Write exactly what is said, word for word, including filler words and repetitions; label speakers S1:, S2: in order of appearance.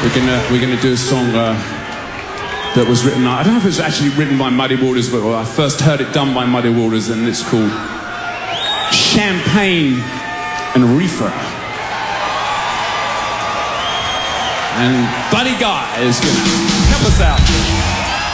S1: We're gonna we're gonna do a song uh, that was written. I don't know if it was actually written by Muddy Waters, but I first heard it done by Muddy Waters, and it's called Champagne and Reefer. And Buddy Guy is gonna help us out.